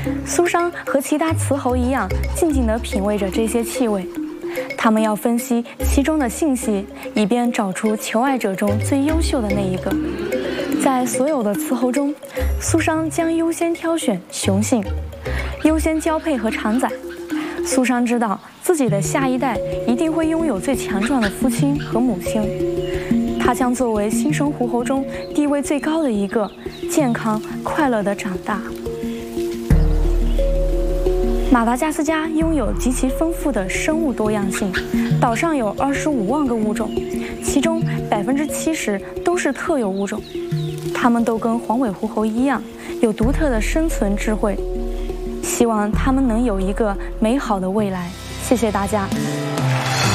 苏珊和其他雌猴一样，静静地品味着这些气味。他们要分析其中的信息，以便找出求爱者中最优秀的那一个。在所有的雌猴中，苏珊将优先挑选雄性，优先交配和产崽。苏珊知道自己的下一代一定会拥有最强壮的父亲和母亲，她将作为新生狐猴中地位最高的一个，健康快乐地长大。马达加斯加拥有极其丰富的生物多样性，岛上有25万个物种，其中70%都是特有物种。它们都跟黄尾狐猴一样，有独特的生存智慧。希望它们能有一个美好的未来。谢谢大家。